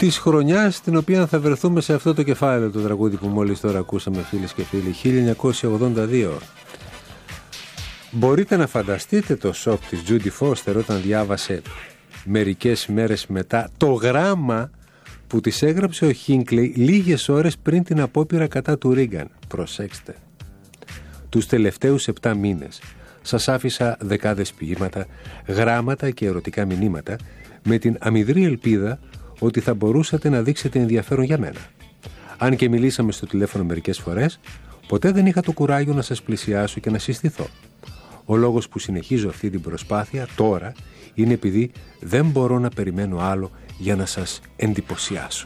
της χρονιάς στην οποία θα βρεθούμε σε αυτό το κεφάλαιο το τραγούδι που μόλις τώρα ακούσαμε, φίλες και φίλοι, 1982. Μπορείτε να φανταστείτε το σοκ της Judy Foster όταν διάβασε μερικές μέρες μετά το γράμμα που της έγραψε ο Hinckley λίγες ώρες πριν την απόπειρα κατά του Ρίγκαν. Προσέξτε. Τους τελευταίους 7 μήνες σας άφησα δεκάδες ποίηματα, γράμματα και ερωτικά μηνύματα με την αμυδρή ελπίδα ότι θα μπορούσατε να δείξετε ενδιαφέρον για μένα. Αν και μιλήσαμε στο τηλέφωνο μερικές φορές, ποτέ δεν είχα το κουράγιο να σας πλησιάσω και να συστηθώ. Ο λόγος που συνεχίζω αυτή την προσπάθεια τώρα είναι επειδή δεν μπορώ να περιμένω άλλο για να σας εντυπωσιάσω.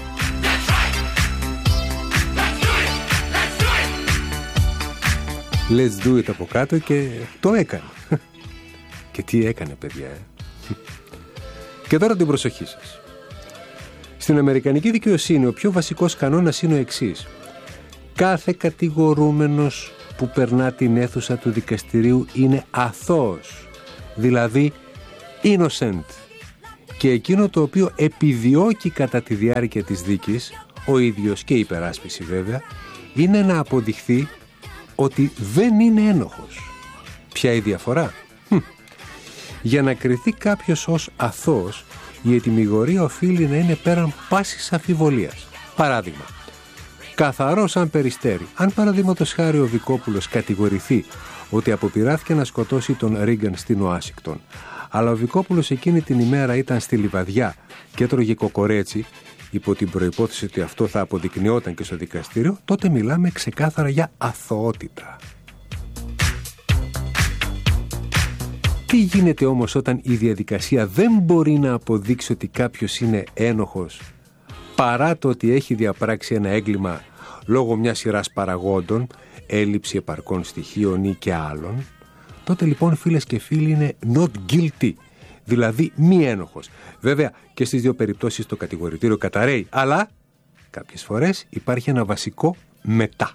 Let's do it από κάτω και το έκανε. Και τι έκανε, παιδιά, Και τώρα την προσοχή σας. Στην αμερικανική δικαιοσύνη ο πιο βασικός κανόνας είναι ο εξής. Κάθε κατηγορούμενος που περνά την αίθουσα του δικαστηρίου είναι αθώος, δηλαδή innocent. Και εκείνο το οποίο επιδιώκει κατά τη διάρκεια της δίκης, ο ίδιος και η υπεράσπιση βέβαια, είναι να αποδειχθεί ότι δεν είναι ένοχος. Ποια η διαφορά? Για να κριθεί κάποιος ως αθώος, η ετυμηγορία οφείλει να είναι πέραν πάσης αμφιβολίας. Παράδειγμα, καθαρό σαν περιστέρι. Αν παραδείγματος χάρη ο Βικόπουλος κατηγορηθεί ότι αποπειράθηκε να σκοτώσει τον Ρίγκαν στην Ουάσιγκτον, αλλά ο Βικόπουλος εκείνη την ημέρα ήταν στη Λιβαδιά και έτρωγε κοκορέτσι, υπό την προϋπόθεση ότι αυτό θα αποδεικνυόταν και στο δικαστήριο, τότε μιλάμε ξεκάθαρα για αθωότητα. Τι γίνεται όμως όταν η διαδικασία δεν μπορεί να αποδείξει ότι κάποιος είναι ένοχος, παρά το ότι έχει διαπράξει ένα έγκλημα λόγω μιας σειράς παραγόντων, έλλειψη επαρκών στοιχείων ή και άλλων? Τότε λοιπόν, φίλες και φίλοι, είναι not guilty, δηλαδή μη ένοχος. Βέβαια και στις δύο περιπτώσεις το κατηγορητήριο καταρρέει, αλλά κάποιες φορές υπάρχει ένα βασικό μετά.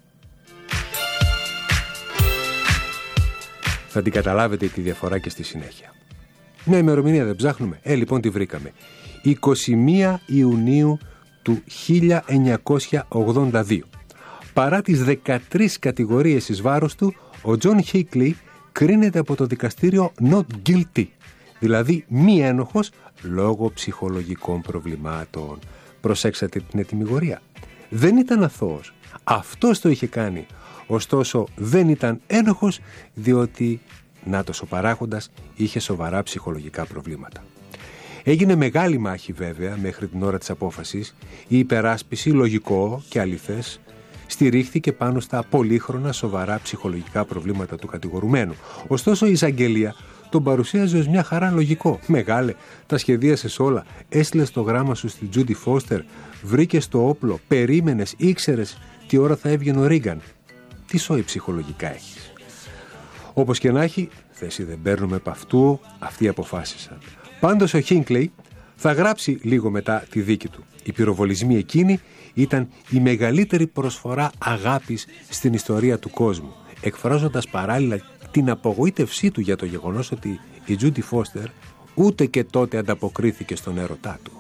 Θα την καταλάβετε τη διαφορά και στη συνέχεια. Μια ημερομηνία δεν ψάχνουμε? Λοιπόν τη βρήκαμε. 21 Ιουνίου του 1982. Παρά τις 13 κατηγορίες εις βάρος του, ο Τζον Hinckley κρίνεται από το δικαστήριο not guilty, δηλαδή μη ένοχος λόγω ψυχολογικών προβλημάτων. Προσέξατε την ετυμηγορία. Δεν ήταν αθώος. Αυτός το είχε κάνει. Ωστόσο δεν ήταν ένοχος διότι, νάτος ο παράγοντας, είχε σοβαρά ψυχολογικά προβλήματα. Έγινε μεγάλη μάχη βέβαια μέχρι την ώρα της απόφασης. Η υπεράσπιση, λογικό και αληθές, στηρίχθηκε πάνω στα πολύχρονα σοβαρά ψυχολογικά προβλήματα του κατηγορουμένου. Ωστόσο η εισαγγελία τον παρουσίαζε ως μια χαρά λογικό. Μεγάλε, τα σχεδίασες όλα, έστειλες το γράμμα σου στη Judy Foster, βρήκες το όπλο, περίμενες, ήξερες τι ώρα θα έβγαινε ο Ρίγκαν. Τι σόι ψυχολογικά έχεις? Όπως και να έχει, θέση δεν παίρνουμε από αυτού, αυτοί αποφάσισαν. Πάντως ο Hinckley θα γράψει λίγο μετά τη δίκη του. Οι πυροβολισμοί εκείνοι ήταν η μεγαλύτερη προσφορά αγάπης στην ιστορία του κόσμου, εκφράζοντας παράλληλα την απογοήτευσή του για το γεγονός ότι η Judy Foster ούτε και τότε ανταποκρίθηκε στον έρωτά του.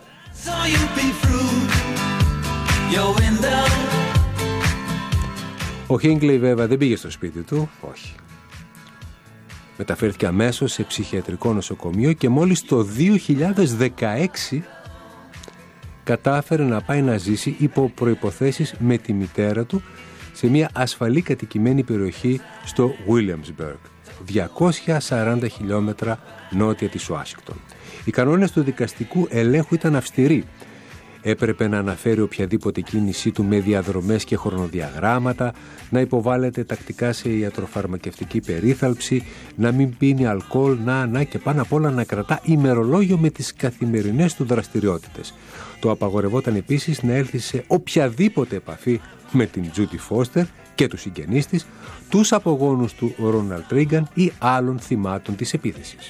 Ο Hinckley βέβαια δεν πήγε στο σπίτι του, όχι. Μεταφέρθηκε αμέσως σε ψυχιατρικό νοσοκομείο και μόλις το 2016 κατάφερε να πάει να ζήσει υπό προϋποθέσεις με τη μητέρα του σε μια ασφαλή κατοικημένη περιοχή στο Williamsburg, 240 χιλιόμετρα νότια της Ουάσιγκτον. Οι κανόνες του δικαστικού ελέγχου ήταν αυστηροί. Έπρεπε να αναφέρει οποιαδήποτε κίνησή του με διαδρομές και χρονοδιαγράμματα, να υποβάλλεται τακτικά σε ιατροφαρμακευτική περίθαλψη, να μην πίνει αλκοόλ, και πάνω απ' όλα να κρατά ημερολόγιο με τις καθημερινές του δραστηριότητες. Το απαγορευόταν επίσης να έλθει σε οποιαδήποτε επαφή με την Judy Foster και τους συγγενείς της, τους απογόνους του Ρόναλντ Ρίγκαν ή άλλων θυμάτων της επίθεσης.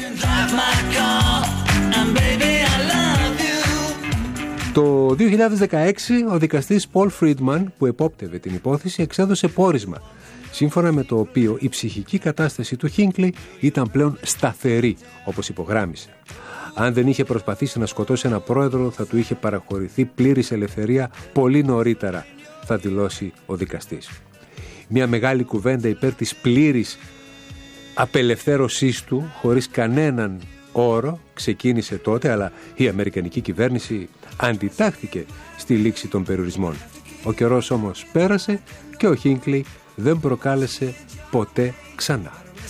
Το 2016 ο δικαστής Paul Friedman, που επόπτευε την υπόθεση, εξέδωσε πόρισμα, σύμφωνα με το οποίο η ψυχική κατάσταση του Hinckley ήταν πλέον σταθερή, όπως υπογράμμισε. Αν δεν είχε προσπαθήσει να σκοτώσει ένα πρόεδρο, θα του είχε παραχωρηθεί πλήρης ελευθερία πολύ νωρίτερα, θα δηλώσει ο δικαστής. Μια μεγάλη κουβέντα υπέρ της πλήρης απελευθέρωσής του, χωρίς κανέναν όρο, ξεκίνησε τότε, αλλά η αμερικανική κυβέρνηση αντιτάχθηκε στη λήξη των περιορισμών. Ο καιρός όμως πέρασε και ο Χίνκλι δεν προκάλεσε ποτέ ξανά.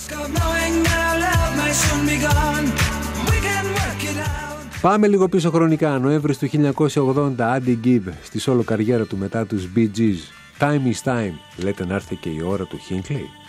Πάμε λίγο πίσω χρονικά. Νοέμβρης του 1980, Andy Gibb στη σόλο καριέρα του μετά τους Bee Gees. Time is time. Λέτε να έρθει και η ώρα του Χίνκλι.